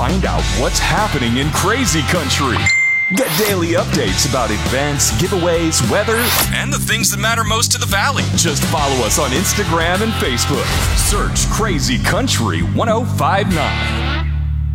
find out what's happening in crazy country. Get daily updates about events, giveaways, weather, and the things that matter most to the Valley. Just follow us on Instagram and Facebook. Search Crazy Country 1059.